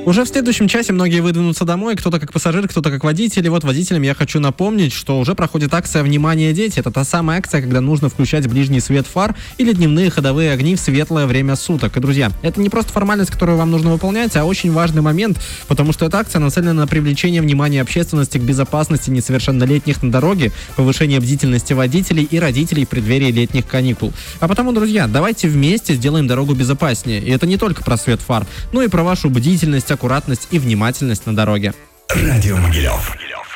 Уже в следующем часе многие выдвинутся домой, кто-то как пассажир, кто-то как водитель. И вот водителям я хочу напомнить, что уже проходит акция «Внимание, дети». Это та самая акция, когда нужно включать ближний свет фар или дневные ходовые огни в светлое время суток. И, друзья, это не просто формальность, которую вам нужно выполнять, а очень важный момент, потому что эта акция нацелена на привлечение внимания общественности к безопасности несовершеннолетних на дороге, повышение бдительности водителей и родителей в преддверии летних каникул. А потому, друзья, давайте вместе сделаем дорогу безопаснее. И это не только про свет фар, но и про вашу бдительность, аккуратность и внимательность на дороге. Радио Могилев.